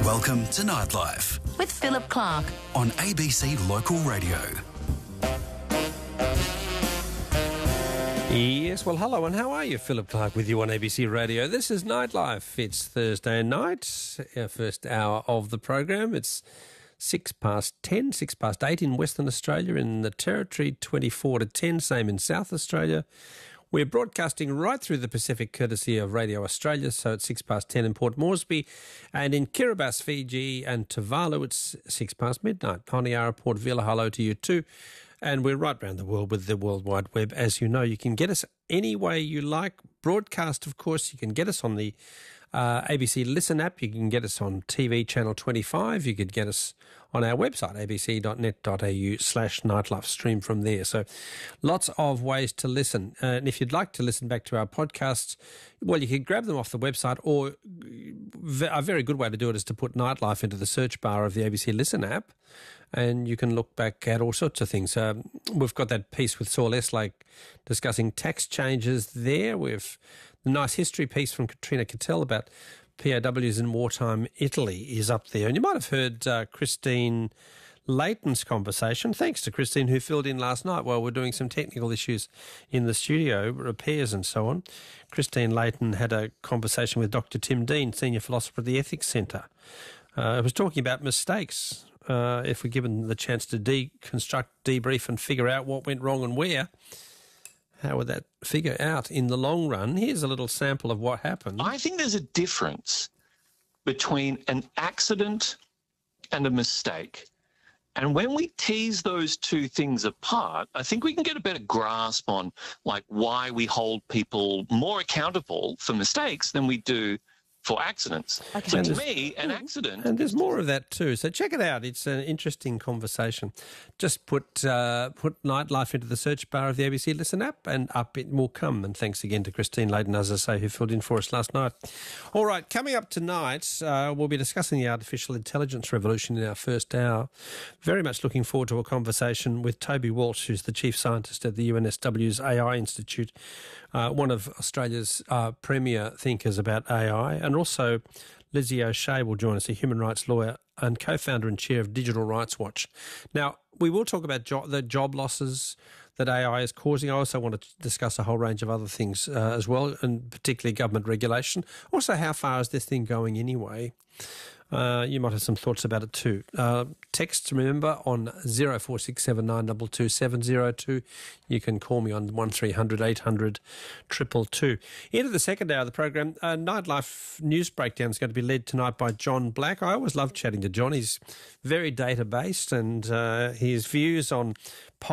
Welcome to Nightlife with Philip Clark on ABC Local Radio. Yes, well, hello and how are you? Philip Clark with you on ABC Radio. This is Nightlife. It's Thursday night, our first hour of the program. It's 10:06, 8 in Western Australia, in the Territory, 24 to 10, same in South Australia. We're broadcasting right through the Pacific courtesy of Radio Australia, so it's 10:06 in Port Moresby, and in Kiribati, Fiji and Tuvalu it's 10:06 midnight. Honiara, Port Vila, hello to you too. And we're right around the world with the World Wide Web. As you know, you can get us any way you like. Broadcast, of course, you can get us on the ABC Listen app. You can get us on TV channel 25. You could get us on our website, abc.net.au/nightlife, stream from there. So lots of ways to listen. And if you'd like to listen back to our podcasts, well, you can grab them off the website, or a very good way to do it is to put Nightlife into the search bar of the ABC Listen app, and you can look back at all sorts of things. We've got that piece with Saul Eslake discussing tax changes there. We've the nice history piece from Katrina Cattell about POWs in wartime Italy is up there. And you might have heard Christine Layton's conversation. Thanks to Christine, who filled in last night while we're doing some technical issues in the studio, repairs and so on. Christine Layton had a conversation with Dr. Tim Dean, Senior Philosopher at the Ethics Centre. It was talking about mistakes. If we're given the chance to deconstruct, debrief and figure out what went wrong and where, how would that figure out in the long run? Here's a little sample of what happened. I think there's a difference between an accident and a mistake. And when we tease those two things apart, I think we can get a better grasp on why we hold people more accountable for mistakes than we do for accidents. Okay. So to me, an accident... And there's more of that too. So check it out. It's an interesting conversation. Just put Nightlife into the search bar of the ABC Listen app and up it will come. And thanks again to Christine Layton, as I say, who filled in for us last night. All right, coming up tonight, we'll be discussing the artificial intelligence revolution in our first hour. Very much looking forward to a conversation with Toby Walsh, who's the chief scientist at the UNSW's AI Institute, one of Australia's premier thinkers about AI, and also Lizzie O'Shea will join us, a human rights lawyer and co-founder and chair of Digital Rights Watch. Now, we will talk about the job losses that AI is causing. I also want to discuss a whole range of other things as well, and particularly government regulation. Also, how far is this thing going anyway? You might have some thoughts about it too. Text, remember, on 0467922702. You can call me on 1300 800 222. Into the second hour of the program, Nightlife News Breakdown is going to be led tonight by John Black. I always love chatting to John. He's very data-based, and his views on